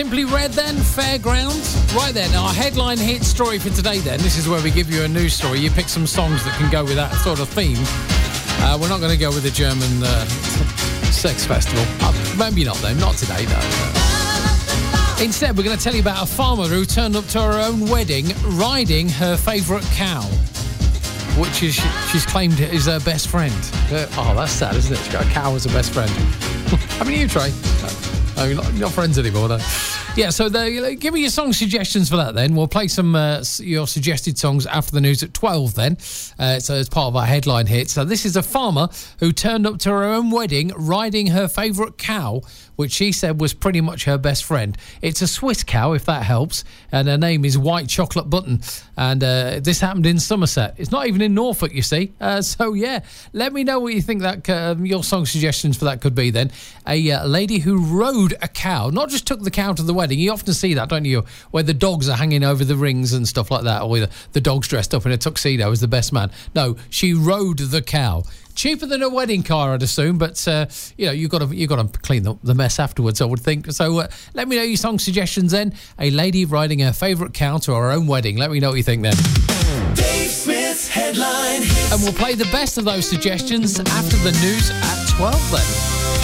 Simply Red then, Fairgrounds. Right then, our headline hit story for today then. This is where we give you a news story. You pick some songs that can go with that sort of theme. We're not going to go with the German sex festival. Maybe not though, not today though. Instead, we're going to tell you about a farmer who turned up to her own wedding riding her favourite cow, which she's claimed is her best friend. Oh, that's sad, isn't it? She's got a cow as her best friend. Haven't you, Trey? No, you're not friends anymore, though. Yeah, so give me your song suggestions for that then. We'll play some your suggested songs after the news at 12 then. So as part of our headline hit. So this is a farmer who turned up to her own wedding riding her favourite cow, which she said was pretty much her best friend. It's a Swiss cow, if that helps, and her name is White Chocolate Button. And this happened in Somerset. It's not even in Norfolk, you see. So, yeah, let me know what you think that your song suggestions for that could be then. A lady who rode a cow, not just took the cow to the wedding. You often see that, don't you, where the dogs are hanging over the rings and stuff like that, or the dog's dressed up in a tuxedo as the best man. No, she rode the cow. Cheaper than a wedding car, I'd assume, but you've got to clean the mess afterwards, I would think. So let me know your song suggestions then. A lady riding her favourite cow to her own wedding. Let me know what you think then. Dave Smith's headline, and we'll play the best of those suggestions after the news at 12 then.